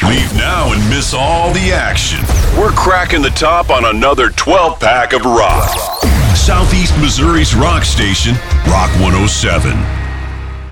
Leave now and miss all the action. We're cracking the top on another 12-pack of rock. Southeast Missouri's rock station, Rock 107.